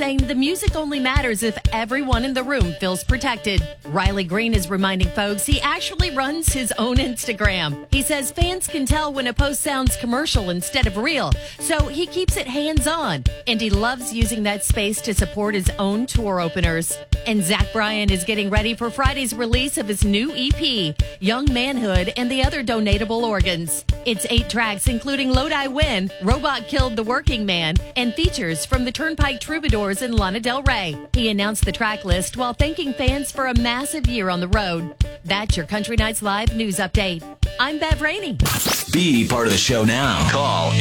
saying the music only matters if everyone in the room feels protected. Riley Green is reminding folks he actually runs his own Instagram. He says fans can tell when a post sounds commercial instead of real, so he keeps it hands-on, and he loves using that space to support his own tour openers. And Zach Bryan is getting ready for Friday's release of his new EP, Young Manhood and the Other Donatable Organs. It's 8 tracks, including Lodi Win, Robot Killed the Working Man, and features from the Turnpike Troubadours and Lana Del Rey. He announced the track list while thanking fans for a massive year on the road. That's your Country Nights Live news update. I'm Bev Rainey. Be part of the show now. Call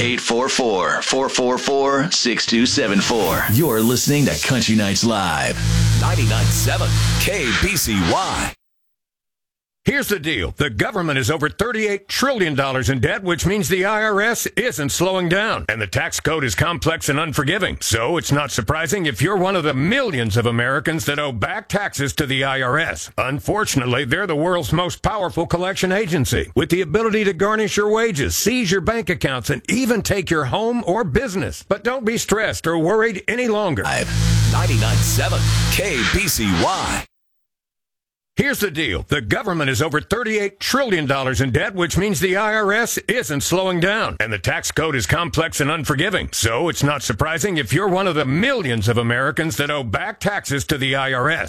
844-444-6274. You're listening to Country Nights Live. 99.7 KBCY. Here's the deal. The government is over $38 trillion in debt, which means the IRS isn't slowing down. And the tax code is complex and unforgiving. So it's not surprising if you're one of the millions of Americans that owe back taxes to the IRS. Unfortunately, they're the world's most powerful collection agency, with the ability to garnish your wages, seize your bank accounts, and even take your home or business. But don't be stressed or worried any longer. 99.7 KBCY. Here's the deal. The government is over $38 trillion in debt, which means the IRS isn't slowing down. And the tax code is complex and unforgiving. So it's not surprising if you're one of the millions of Americans that owe back taxes to the IRS.